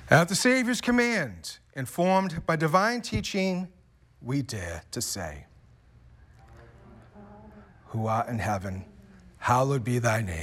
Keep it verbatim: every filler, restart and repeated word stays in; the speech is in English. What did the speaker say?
At the Savior's command, informed by divine teaching, we dare to say, who art in heaven, hallowed be thy name.